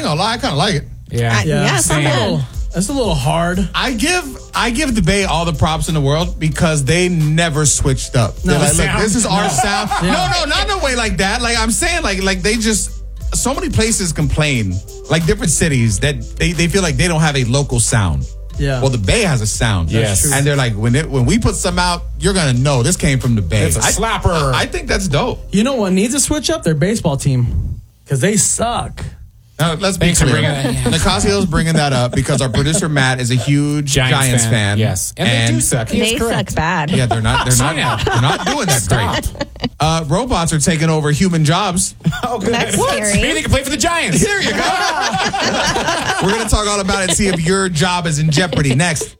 gonna lie, I kind of like it. Yeah. It's not That's a little hard. I give the Bay all the props in the world because they never switched up. They're like, look, this is our sound. No, not in a way like that. Like I'm saying, like they just so many places complain, like different cities that they feel like they don't have a local sound. Yeah. Well, the Bay has a sound. Yes. And they're like, when we put some out, you're gonna know this came from the Bay. It's a slapper. I think that's dope. You know what needs to switch up? Their baseball team. Because they suck. Now, let's be Thanks for clear. bringing that. Nicasio's bringing that up because our producer Matt is a huge Giants fan. Yes. And they do suck. He is They correct. suck bad. Yeah, they're not doing that great. Robots are taking over human jobs. Oh, good. That's What? scary. Maybe they can play for the Giants. There you go. We're going to talk all about it and see if your job is in jeopardy next.